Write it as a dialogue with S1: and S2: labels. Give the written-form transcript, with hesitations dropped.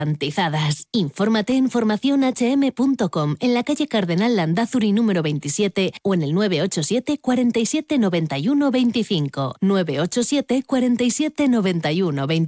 S1: garantizadas. Infórmate en formacionhm.com, en la calle Cardenal Landázuri número 27 o en el 987 47 91 25. 987 47 91 25.